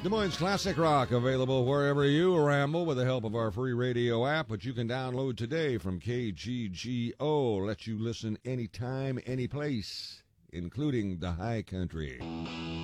Des Moines Classic Rock, available wherever you ramble with the help of our free radio app, which you can download today from KGGO. Let you listen anytime, any place, including the high country.